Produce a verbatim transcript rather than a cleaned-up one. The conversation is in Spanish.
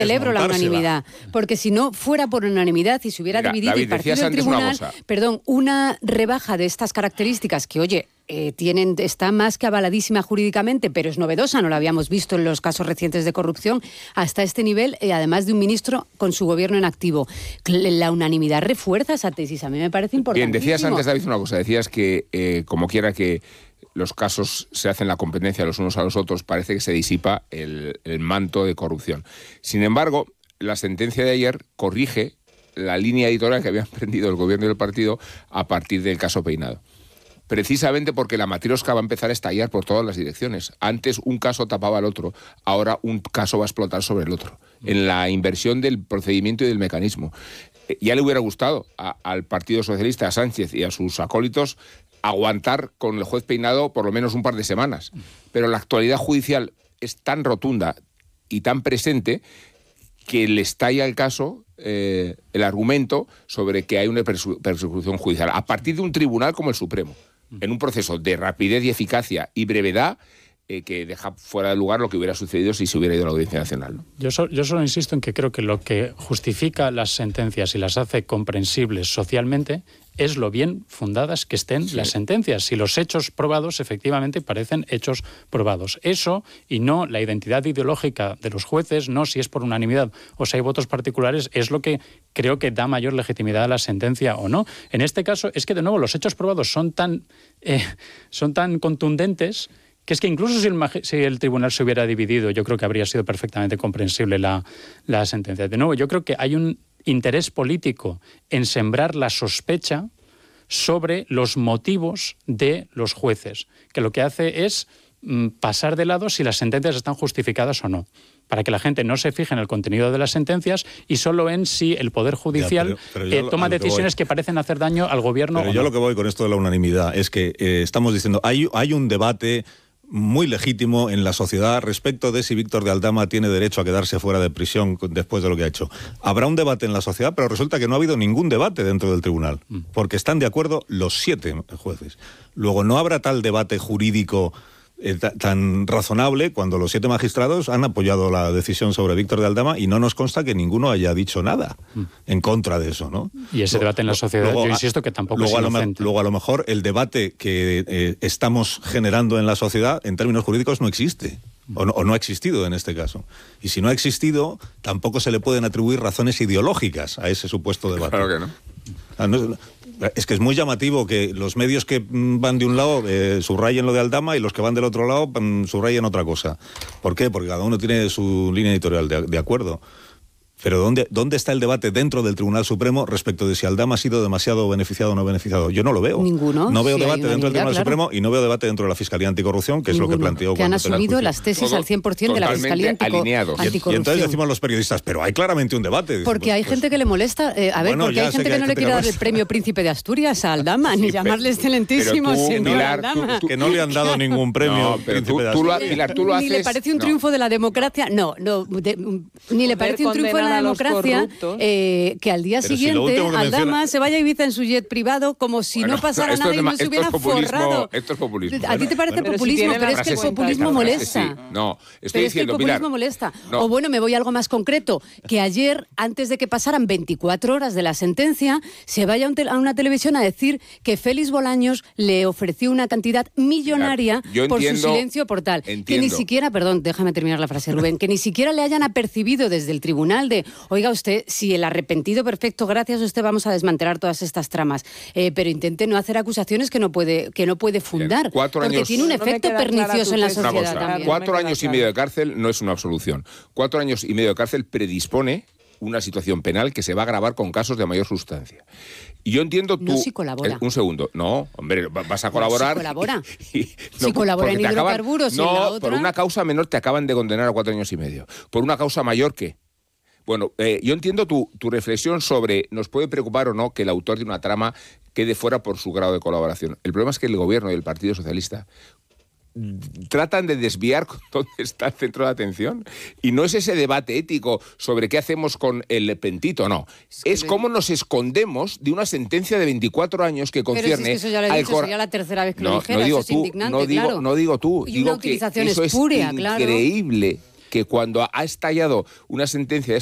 celebro la unanimidad, porque si no fuera por unanimidad y se hubiera Mira, dividido David, el partido del tribunal, una perdón, una rebaja de estas características que, oye, eh, tienen, está más que avaladísima jurídicamente, pero es novedosa, no la habíamos visto en los casos recientes de corrupción, hasta este nivel, eh, además de un ministro con su gobierno en activo. La unanimidad refuerza esa tesis, a mí me parece importantísimo. Bien, decías antes, David, una cosa, decías que, eh, como quiera que los casos se hacen la competencia los unos a los otros, parece que se disipa el, el manto de corrupción. Sin embargo, la sentencia de ayer corrige la línea editorial que había emprendido el gobierno y el partido a partir del caso Peinado. Precisamente porque la matriosca va a empezar a estallar por todas las direcciones. Antes un caso tapaba al otro, ahora un caso va a explotar sobre el otro. En la inversión del procedimiento y del mecanismo. Ya le hubiera gustado a, al Partido Socialista, a Sánchez y a sus acólitos aguantar con el juez Peinado por lo menos un par de semanas. Pero la actualidad judicial es tan rotunda y tan presente que le estalla el caso, eh, el argumento sobre que hay una persecución judicial a partir de un tribunal como el Supremo, en un proceso de rapidez y eficacia y brevedad eh, que deja fuera de lugar lo que hubiera sucedido si se hubiera ido a la Audiencia Nacional, ¿no? Yo, so, yo solo insisto en que creo que lo que justifica las sentencias y las hace comprensibles socialmente es lo bien fundadas que estén sí. las sentencias. Si los hechos probados efectivamente parecen hechos probados. Eso, y no la identidad ideológica de los jueces, no si es por unanimidad o si hay votos particulares, es lo que creo que da mayor legitimidad a la sentencia o no. En este caso es que, de nuevo, los hechos probados son tan, eh, son tan contundentes que es que incluso si el, si el tribunal se hubiera dividido, yo creo que habría sido perfectamente comprensible la, la sentencia. De nuevo, yo creo que hay un interés político en sembrar la sospecha sobre los motivos de los jueces, que lo que hace es mm, pasar de lado si las sentencias están justificadas o no, para que la gente no se fije en el contenido de las sentencias y solo en si el Poder Judicial ya, pero, pero eh, toma decisiones que, que parecen hacer daño al gobierno. Pero o yo no. lo que voy con esto de la unanimidad es que eh, estamos diciendo, hay, hay un debate muy legítimo en la sociedad respecto de si Víctor de Aldama tiene derecho a quedarse fuera de prisión después de lo que ha hecho. Habrá un debate en la sociedad, pero resulta que no ha habido ningún debate dentro del tribunal, porque están de acuerdo los siete jueces. Luego, no habrá tal debate jurídico eh, tan razonable cuando los siete magistrados han apoyado la decisión sobre Víctor de Aldama y no nos consta que ninguno haya dicho nada en contra de eso, ¿no? Y ese debate en la sociedad, luego, yo insisto que tampoco luego es inocente. A lo, luego a lo mejor el debate que eh, estamos generando en la sociedad en términos jurídicos no existe. O no, o no ha existido en este caso. Y si no ha existido, tampoco se le pueden atribuir razones ideológicas a ese supuesto debate. Claro que no. Ah, no es que es muy llamativo que los medios que van de un lado eh, subrayen lo de Aldama y los que van del otro lado mm, subrayen otra cosa. ¿Por qué? Porque cada uno tiene su línea editorial, de, de acuerdo. Pero ¿dónde, ¿dónde está el debate dentro del Tribunal Supremo respecto de si Aldama ha sido demasiado beneficiado o no beneficiado? Yo no lo veo. Ninguno. No veo sí, debate dentro del Tribunal claro. Supremo y no veo debate dentro de la Fiscalía Anticorrupción, que Ninguno. es lo que planteó. Que han asumido las tesis Todo, al cien por ciento de la Fiscalía alineados. Anticorrupción. Y, y entonces decimos los periodistas, pero hay claramente un debate. Porque pues, hay pues, gente que le molesta. Eh, a ver, bueno, porque hay gente que, que no le quiere dar el premio Príncipe de Asturias a Aldama, ni sí, llamarle excelentísimo, tú, señor Pilar, Aldama. Tú, tú, que no le han dado ningún premio no, pero Príncipe tú, de Asturias. Tú lo, Pilar, tú lo haces... Ni le parece un triunfo no. de la democracia. No, no de, ni le parece un triunfo de la democracia eh, que al día pero siguiente si Aldama menciona... se vaya a Ibiza en su jet privado como si bueno, no pasara nada y no se hubiera forrado. Esto es populismo. A ti te parece bueno, populismo, pero, si pero es que el populismo molesta. Sí. No, estoy pero diciendo, es que el populismo Pilar, molesta. No. O bueno, me voy a algo más concreto, que ayer, antes de que pasaran veinticuatro horas de la sentencia, se vaya a una televisión a decir que Félix Bolaños le ofreció una cantidad millonaria Pilar, por entiendo, su silencio por tal. Entiendo. Que ni siquiera, perdón, déjame terminar la frase, Rubén, que ni siquiera le hayan apercibido desde el tribunal de, oiga usted, si el arrepentido perfecto, gracias a usted vamos a desmantelar todas estas tramas. Eh, pero intente no hacer acusaciones que no puede, que no puede fundar. Bien, cuatro porque años, tiene un efecto no pernicioso en la sociedad cosa, también. Cuatro no años claro. y medio de cárcel no es una absolución. Cuatro años y medio de cárcel predispone una situación penal que se va a agravar con casos de mayor sustancia. Y yo entiendo tú... No si colabora. El, un segundo. No, hombre, vas a colaborar... No, si colabora. Y, y, no, si colabora en hidrocarburos acaban, y en la no, otra... por una causa menor te acaban de condenar a cuatro años y medio. Por una causa mayor, ¿qué? Bueno, eh, yo entiendo tu, tu reflexión sobre nos puede preocupar o no que el autor de una trama quede fuera por su grado de colaboración. El problema es que el gobierno y el Partido Socialista tratan de desviar dónde está el centro de atención. Y no es ese debate ético sobre qué hacemos con el pentito, no. Es cómo nos escondemos de una sentencia de veinticuatro años que concierne... Pero si es que eso ya lo he dicho, cor... sería la tercera vez que no, lo dijera, no digo eso es tú, indignante, no digo, claro. no digo tú, y digo una utilización que eso espuria, es claro. increíble. que cuando ha estallado una sentencia de